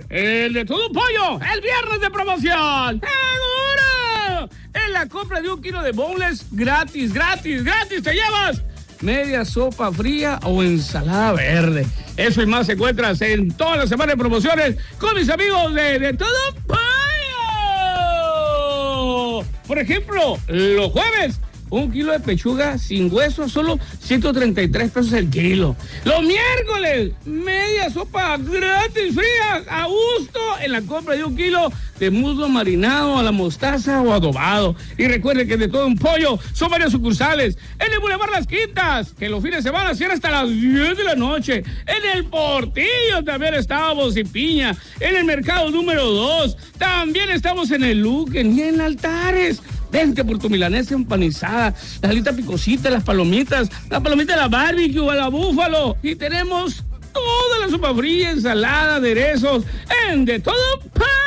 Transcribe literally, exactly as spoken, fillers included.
el de todo pollo, el viernes de promoción. ¡Seguro! En la compra de un kilo de boneless, gratis, gratis, gratis, te llevas media sopa fría o ensalada verde. Eso y más encuentras en toda la semana de promociones con mis amigos de, de todo pollo. Por ejemplo, los jueves, un kilo de pechuga sin hueso, solo ciento treinta y tres pesos el kilo. Los miércoles, media sopa gratis, fría, a gusto, en la compra de un kilo de muslo marinado a la mostaza o adobado. Y recuerden que de todo un pollo son varias sucursales. En el Boulevard Las Quintas, que los fines de semana cierran hasta las diez de la noche. En el Portillo también estamos, y Piña. En el Mercado número dos, también estamos en el Luquen y en Altares. Vente por tu milanesa empanizada, la alita picosita, las palomitas, la palomita de la barbecue, a la búfalo. Y tenemos toda la sopa fría, ensalada, aderezos, en De Todo